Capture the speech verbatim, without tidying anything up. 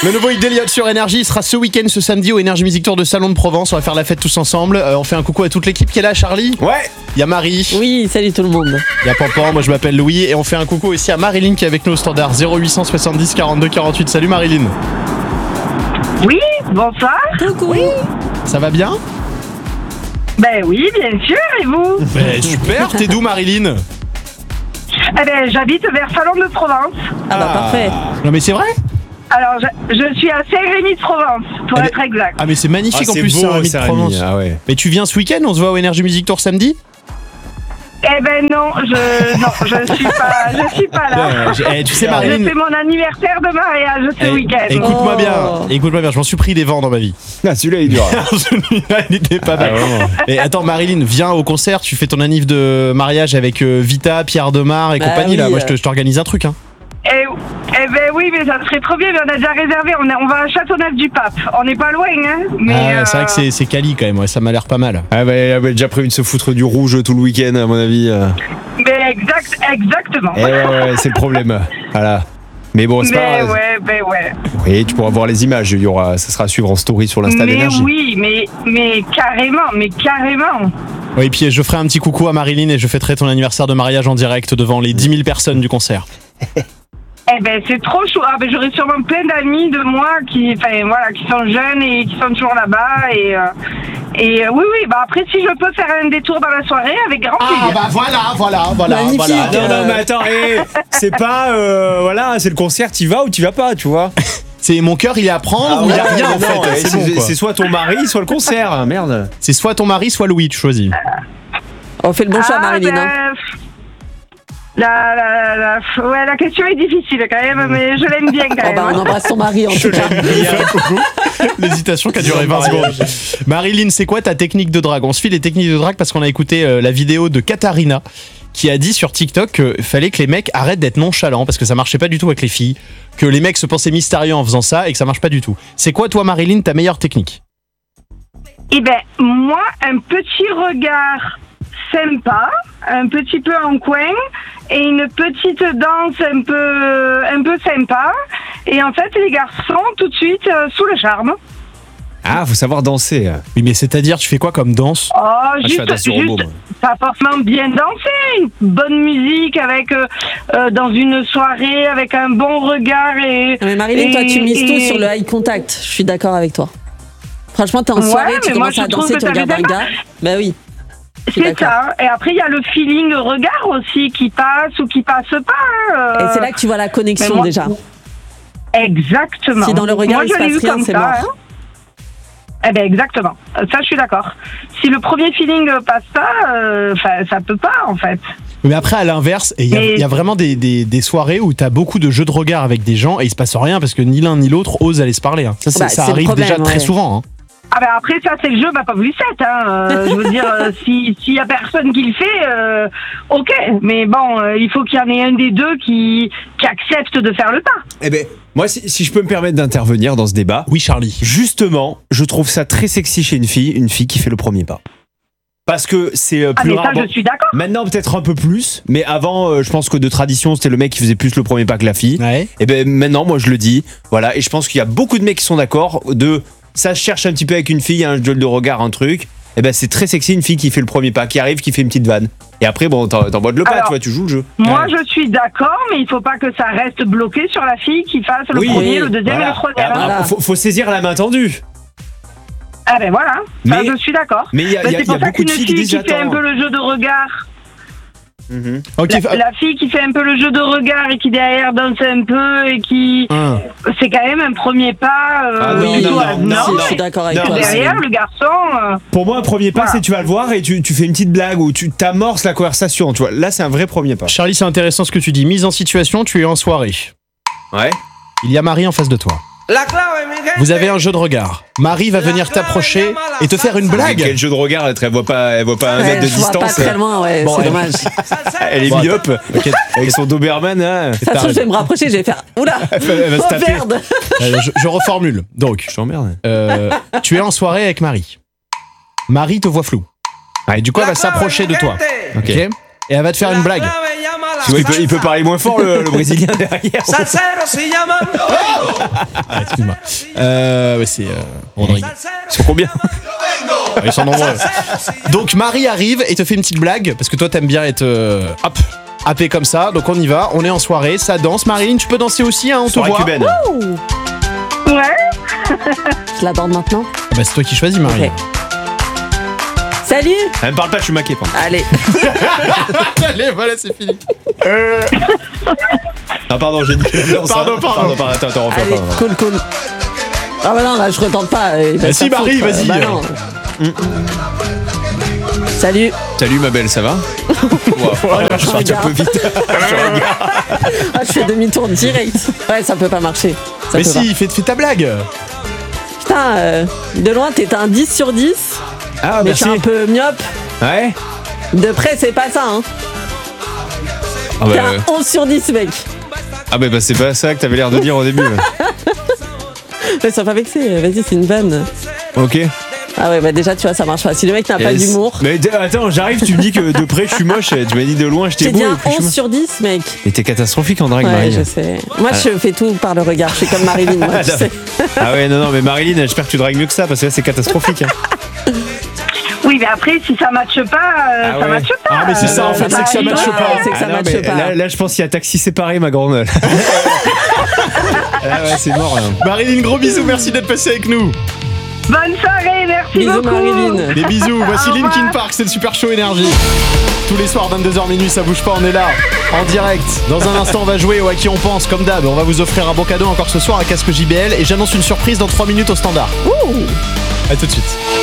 Le nouveau hit d'Eliott sur Énergie, il sera ce week-end, ce samedi au Énergie Music Tour de Salon de Provence. On va faire la fête tous ensemble. Euh, on fait un coucou à toute l'équipe qui est là, Charlie. Ouais. Il y a Marie. Oui, salut tout le monde. Il y a Pampan, moi je m'appelle Louis. Et on fait un coucou aussi à Marilyn qui est avec nous au standard zéro huit cent soixante-dix quarante-deux quarante-huit. Salut Marilyn. Oui, bonsoir. Coucou. Oui. Ça va bien? Ben oui, bien sûr, et vous? Ben super, t'es d'où Marilyn? Eh ben, j'habite vers Salon de Provence. Ah bah parfait. Non mais c'est vrai? Alors, je, je suis à Saint-Rémy de Provence, pour Ah, être exact. Ah mais c'est magnifique Ah, en c'est plus, beau, Saint-Rémy de Saint-Rémy. Provence. Ah ouais. Mais tu viens ce week-end, on se voit au Énergie Music Tour samedi? Eh ben non, je non, je suis pas, je suis pas là. Eh, tu sais Je Marilyn, fais mon anniversaire de mariage ce eh, week-end. écoute-moi Oh. bien, écoute-moi bien, je m'en suis pris des vents dans ma vie. Ah, celui-là, il dure. Celui-là, il était pas mal. Ah, vraiment. Et attends, Marilyn, viens au concert, tu fais ton anniv de mariage avec euh, Vita, Pierre Demar et Bah compagnie oui, là. Moi, euh. je te- je t'organise un truc, hein. Eh, eh ben oui, mais ça serait trop bien, mais on a déjà réservé, on, est- on va à Châteauneuf-du-Pape. On n'est pas loin, hein. Mais, Ah ouais, c'est vrai euh, que c'est, c'est quali quand même, ouais, ça m'a l'air pas mal. Ah bah, elle avait déjà prévu de se foutre du rouge tout le week-end, à mon avis. euh. Mais exact, exactement. Eh ouais, ouais, c'est le problème. Voilà. Mais bon, c'est Mais pas grave. ouais, ben ouais. Oui, tu pourras voir les images. Il y aura, ça sera à suivre en story sur l'Insta Mais d'Énergie. oui, mais, mais carrément, mais carrément. Oui, et puis je ferai un petit coucou à Marilyn et je fêterai ton anniversaire de mariage en direct devant les dix mille personnes du concert. Eh ben c'est trop chou. Ah ben j'aurai sûrement plein d'amis de moi qui, enfin voilà, qui sont jeunes et qui sont toujours là-bas et euh, et euh, oui oui. Bah après si je peux faire un détour dans la soirée avec grand plaisir. bah voilà, voilà, voilà, Magnifique. voilà. Non, non, mais attends, hé, c'est pas. euh, voilà, c'est le concert, t'y vas ou t'y vas pas, tu vois. C'est mon cœur, il est à prendre ou il y a ouais, rien en non, fait. ouais, C'est, c'est, bon, quoi. c'est soit ton mari, soit le concert. Merde. C'est soit ton mari, soit Louis, tu choisis. On fait le bon choix, Ah, Marilyn. ben, hein. la, la, la, ouais, la question est difficile quand même, mais je l'aime bien quand Oh même. bah on embrasse ton mari en tout cas. L'hésitation qui a duré vingt secondes. Marilyn, c'est quoi ta technique de drague? On se file les techniques de drague parce qu'on a écouté euh, la vidéo de Katharina qui a dit sur TikTok qu'il fallait que les mecs arrêtent d'être nonchalants parce que ça marchait pas du tout avec les filles, que les mecs se pensaient mystérieux en faisant ça et que ça marche pas du tout. C'est quoi toi Marilyn ta meilleure technique? Eh ben moi un petit regard sympa, un petit peu en coin et une petite danse un peu un peu sympa et en fait les garçons tout de suite euh, sous le charme. Ah, faut savoir danser. Oui mais c'est-à-dire tu fais quoi comme danse? Oh, je fais juste, la danse du robot, juste moi. pas forcément bien danser, une bonne musique avec euh, euh, dans une soirée avec un bon regard et. Mais Marilyn, toi tu et- mises tout et- sur le eye contact. Je suis d'accord avec toi. Franchement, t'es en Ouais, soirée, tu mais moi, commences je à trouve danser, que tu ça regardes fait un gars. Bah oui. Je suis C'est d'accord. ça. Et après il y a le feeling regard aussi qui passe ou qui passe pas. hein, Et euh, c'est là que tu vois la mais connexion moi- déjà. Exactement. Si dans le regard, moi, il je se l'ai passe vu rien, comme c'est ça, mort. hein. Eh ben exactement. Ça je suis d'accord. Si le premier feeling passe pas, euh, ça peut pas en fait. Mais après à l'inverse, il y, a- Mais- il y a vraiment des, des, des soirées où t'as beaucoup de jeux de regard avec des gens et il se passe rien parce que ni l'un ni l'autre osent aller se parler. hein. Ça, c'est- Bah, ça c'est le arrive problème, déjà très ouais. souvent. hein. Ah ben après ça c'est le jeu, bah pas voulu sept. Hein. Euh, je veux dire, euh, si s'il y a personne qui le fait, euh, ok. Mais bon, euh, il faut qu'il y en ait un des deux qui qui accepte de faire le pas. Eh ben, moi, si, si je peux me permettre d'intervenir dans ce débat, Oui Charlie. justement, je trouve ça très sexy chez une fille, une fille qui fait le premier pas. Parce que c'est euh, Ah plus mais ça rare. Bon, je suis d'accord. maintenant, peut-être un peu plus, mais avant, euh, je pense que de tradition, c'était le mec qui faisait plus le premier pas que la fille. Ouais. Et ben maintenant, moi, je le dis, voilà. Et je pense qu'il y a beaucoup de mecs qui sont d'accord. De ça se cherche un petit peu avec une fille, un jeu de regard, un truc. Et ben c'est très sexy une fille qui fait le premier pas, qui arrive, qui fait une petite vanne. Et après, bon, t'en- t'envoies le pas, Alors, tu vois, tu joues le jeu. Moi, Ouais. je suis d'accord, mais il faut pas que ça reste bloqué sur la fille qui fasse le Oui, premier, oui, le deuxième Voilà. et le troisième. Ah, Voilà. faut, faut saisir la main tendue. Ah ben voilà, ça, Mais- je suis d'accord. Mais il y a, Ben, il y a- c'est il y a pour ça beaucoup de qu'une filles qui fille disent qui fait un j'attends. peu le jeu de regard, Mhm. Ok. la, fa- la fille qui fait un peu le jeu de regard et qui derrière danse un peu et qui, Hein. c'est quand même un premier pas. Euh, Ah non, plutôt non, à- non, non, Si, non. je suis d'accord avec Non, toi. derrière le garçon. euh, Pour moi, un premier pas, Voilà. c'est tu vas le voir et tu, tu fais une petite blague ou tu t'amorces la conversation. Tu vois, là, c'est un vrai premier pas. Charlie, c'est intéressant ce que tu dis. Mise en situation, tu es en soirée. Ouais. Il y a Marie en face de toi. Vous avez un jeu de regard. Marie va venir t'approcher et te faire une Mais blague. quel jeu de regard, elle, elle voit pas, elle voit pas un Ouais, mètre de je vois pas distance. très loin, ouais, Bon, c'est elle- dommage. Elle est Bon, myope avec son Doberman. Hein. Ça se trouve, je vais me rapprocher, je vais faire. Oula! Elle va- elle va se Oh taper. merde! Euh, je, je reformule. Donc, Je t'emmerde. euh, tu es en soirée avec Marie. Marie te voit flou. Et du coup, elle va s'approcher de toi. Ok. Ok. Et elle va te faire une blague. Tu vois, il peut, il peut parler moins fort, le, le Brésilien derrière. Ah, excuse-moi. Euh, ouais, c'est euh, Rodrigue. Ils sont combien? Ils sont nombreux. Donc Marie arrive et te fait une petite blague parce que toi t'aimes bien être euh, hop happé comme ça. Donc on y va, on est en soirée, ça danse. Marilyn, tu peux danser aussi, hein, on te Soirée voit. cubaine. Ouais. Je l'aborde maintenant. Bah, c'est toi qui choisis, Marie. Ok. Salut. Elle me parle pas, je suis maqué. Pardon. Allez. Allez, voilà, c'est fini. Ah pardon, j'ai dit. Non, ça- Pardon, pardon. pardon, pardon, attends, attends, refais, Allez, pardon. cool, cool. Ah bah non, là je retente pas. il va Bah se si, faire Marie, foutre. vas-y. Bah non. Salut. Salut ma belle, ça va? Oh, Je suis parti un peu vite. Ah, je fais demi-tour direct. Ouais, ça peut pas marcher. Ça Mais peut si, fais, fais ta blague. pas. Putain, euh, de loin t'es un dix sur dix. Ah, mais je merci. suis un peu myope. Ouais. De près, c'est pas ça, hein. Ah, T'es bah, un onze sur dix, mec. ah bah, bah, c'est pas ça que t'avais l'air de dire au début. ouais. Ouais, sois pas vexé. Vas-y, c'est une vanne. Ok. Ah ouais, bah déjà, tu vois, ça marche pas. Si le mec n'a pas Et c- d'humour. Mais d- attends, j'arrive, tu me dis que de près je suis moche, tu m'as dit de loin Je j'étais t'ai beau. dit et un puis je suis onze moche. sur dix, mec. Mais t'es catastrophique en drague, Ouais, Marie. je sais. Moi, Ah. je fais tout par le regard. Je suis comme Marilyn, moi, tu sais. Ah ouais, non, non, mais Marilyn, j'espère que tu dragues mieux que ça parce que là c'est catastrophique. hein. Oui, mais après, si ça matche pas, euh, Ah ça ouais. matche pas. Ah, mais c'est ça, en fait, c'est que ça arrive. matche pas. C'est que ça Ah non, matche mais pas. Là, là, je pense qu'il y a taxi séparé, ma grande. Ah ouais, c'est mort. Là. Marilyn, gros bisous, merci d'être passé avec nous. Bonne soirée, merci Bisous, beaucoup. Marilyn. Des bisous, voici Au revoir. Linkin Park, c'est le Super Show Énergie. Tous les soirs, vingt-deux heures minuit, ça bouge pas, on est là, en direct. Dans un instant, on va jouer au À qui on pense, comme d'hab. On va vous offrir un bon cadeau encore ce soir, un casque J B L. Et j'annonce une surprise dans trois minutes au standard. A tout de suite.